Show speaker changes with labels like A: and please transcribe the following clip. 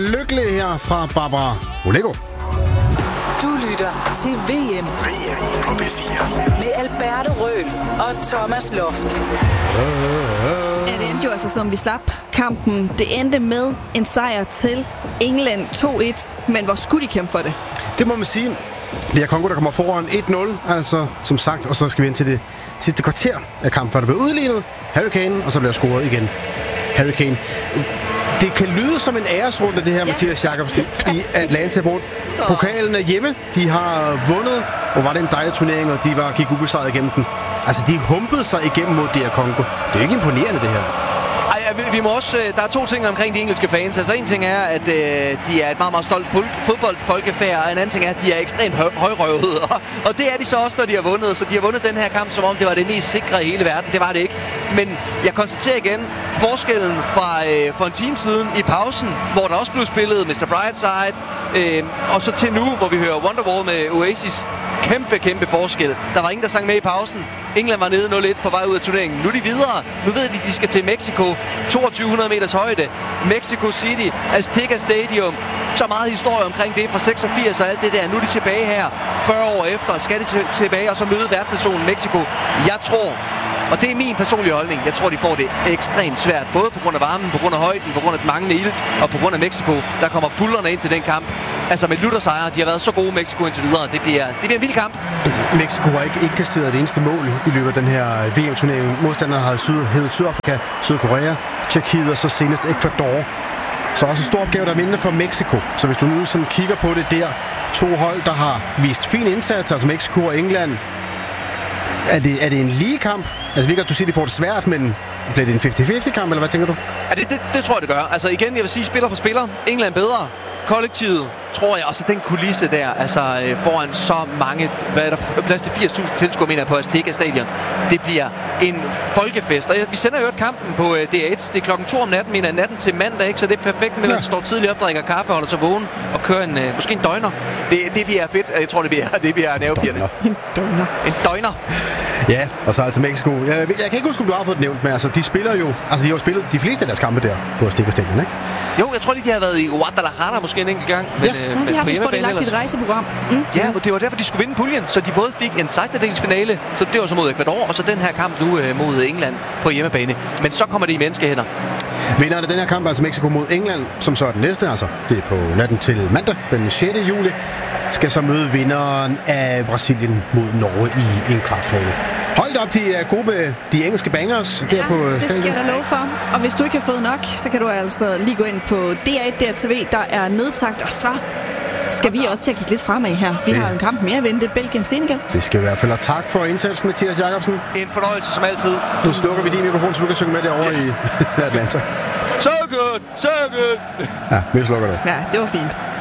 A: Lykkelig her fra Barbara Moleko.
B: Du lytter til VM
C: på B4
B: med Alberto Røhl og Thomas Loft.
D: Ja, det endte jo altså, som vi slap kampen. Det endte med en sejr til England 2-1. Men hvor skulle de kæmpe for det?
A: Det må man sige. Det er Congo, der kommer foran 1-0, altså som sagt. Og så skal vi ind til det sidste kvarter af kampen, før der bliver udlignet. Harry Kane, og så bliver scoret igen. Harry Kane. Det kan lyde som en æresrunde, det her, Mathias Jakobsen, i Atlanta, hvor pokalen er hjemme. De har vundet, og var det en dejlig turnering, og de gik ubesejret igennem den. Altså, de humpede sig igennem mod DR Congo. Det er jo ikke imponerende, det her.
E: Vi må også, der er to ting omkring de engelske fans. Altså en ting er, at de er et meget, meget stolt fodboldfolkefærd, og en anden ting er, at de er ekstremt højrøvede. Og det er de så også, når de har vundet. Så de har vundet den her kamp, som om det var det mest sikre i hele verden. Det var det ikke. Men jeg konstaterer igen forskellen fra for en time siden i pausen, hvor der også blev spillet Mr. Brightside, og så til nu, hvor vi hører Wonderwall med Oasis. Kæmpe forskel. Der var ingen, der sang med i pausen. England var nede 0-1 på vej ud af turneringen. Nu er de videre. Nu ved de skal til Mexico. 2200 meters højde. Mexico City. Azteca Stadium. Så meget historie omkring det fra 86 og alt det der. Nu er de tilbage her 40 år efter. Skal de tilbage og så møde værtsnationen Mexico. Jeg tror, og det er min personlige holdning, jeg tror, de får det ekstremt svært. Både på grund af varmen, på grund af højden, på grund af den manglende ilt, og på grund af Mexico. Der kommer bullerne ind til den kamp. Altså med Luther-sejre, de har været så gode Mexico indtil videre. Det bliver en vild kamp.
A: Mexico har ikke indkasseret det eneste mål i løbet af den her VM-turnering. Modstanderne har heddet Sydafrika, Sydkorea, Tjekkiet og så senest Ecuador. Så også en stor opgave, der vinder for Mexico. Så hvis du nu sådan kigger på det der, to hold, der har vist fin indsats, altså Mexico og England. Er det en lige kamp? Altså vi kan du siger, de får det svært, men bliver det en 50-50 kamp, eller hvad tænker du?
E: Ja, det tror jeg, det gør. Altså igen, jeg vil sige, spiller for spiller. England bedre. Kollektivet, tror jeg, også den kulisse der, altså foran så mange, hvad er der, plads til 80.000 tilskuere, mener jeg, på Azteca Stadion. Det bliver en folkefest, og vi sender jo et kampen på DR1. Det er klokken 2 om natten, mener jeg, natten til mandag, ikke? Så det er perfekt, men man står tidligt op, drikker kaffe, holder sig vågen og kører måske en døgner. Det bliver fedt. Jeg tror, det bliver nervepirrende.
D: En døgner.
A: Ja, og så altså Mexico. Jeg kan ikke huske, om du har fået det nævnt, men altså, de spiller jo, altså de har jo spillet de fleste af deres kampe der på Azteca Stadion, ikke?
E: Jo, jeg tror lige, de har været i Guadalajara måske en enkelt gang. Men,
D: de har vist fået det lagt i et rejseprogram.
E: Ja, og det var derfor, de skulle vinde puljen, så de både fik en 16-dels finale, så det var så mod Ecuador, og så den her kamp nu mod England på hjemmebane. Men så kommer det i menneskehænder.
A: Vinderne af den her kamp, altså Mexico mod England, som så er den næste, altså det er på natten til mandag, den 6. juli, skal så møde vinderen af Brasilien mod Norge i en kvartfinale. Hold op, de er gode med de engelske bangers der på
D: det skal jeg da love for. Og hvis du ikke har fået nok, så kan du altså lige gå ind på DR1 DRTV, der er nedtagt, og så skal vi også til at kigge lidt fremad her. Vi har en kamp mere at vente, Belgien-Senegal.
A: Det skal i hvert fald, og tak for indsatsen, Mathias Jakobsen.
E: En fornøjelse som altid.
A: Nu slukker vi din mikrofon, så du kan synge med derovre i Atlanta.
E: So good!
A: Ja, vi slukker det.
D: Ja, det var fint.